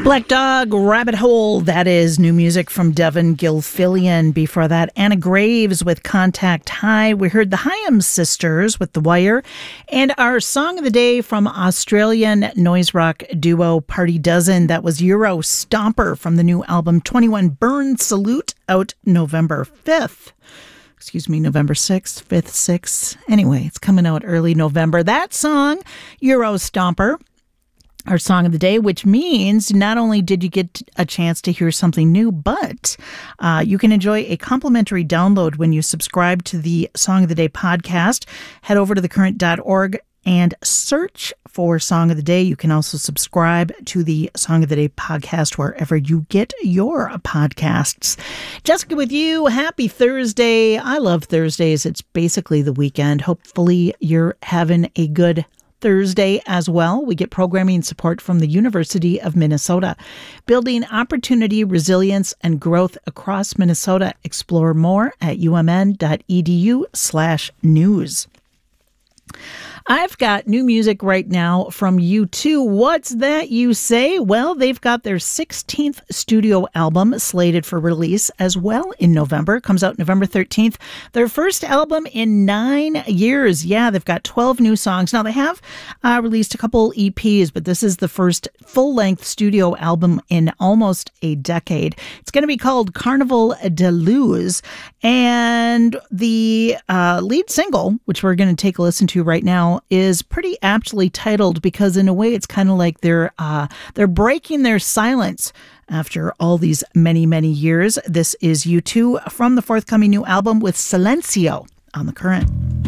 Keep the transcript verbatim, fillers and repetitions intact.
Black Dog, Rabbit Hole, that is new music from Devin Gilfillian. Before that, Anna Graves with Contact High. We heard the Hyam Sisters with The Wire. And our song of the day from Australian noise rock duo Party Dozen, that was Euro Stomper from the new album twenty-one Burn Salute, out November fifth. Excuse me, November sixth, fifth, sixth. Anyway, it's coming out early November. That song, Euro Stomper, our song of the day, which means not only did you get a chance to hear something new, but uh, you can enjoy a complimentary download when you subscribe to the Song of the Day podcast. Head over to the current dot org and search for Song of the Day. You can also subscribe to the Song of the Day podcast wherever you get your podcasts. Jessica with you. Happy Thursday. I love Thursdays. It's basically the weekend. Hopefully you're having a good Thursday as well. We get programming support from the University of Minnesota. Building opportunity, resilience, and growth across Minnesota. Explore more at umn.edu slash news. I've got new music right now from U two. What's that you say? Well, they've got their sixteenth studio album slated for release as well in November. Comes out November thirteenth. Their first album in nine years. Yeah, they've got twelve new songs. Now, they have uh, released a couple E Ps, but this is the first full-length studio album in almost a decade. It's going to be called Carnival de Luz. And the uh, lead single, which we're going to take a listen to right now, is pretty aptly titled because in a way it's kind of like they're uh, they're breaking their silence after all these many, many years. This is U two from the forthcoming new album with Silencio on The Current.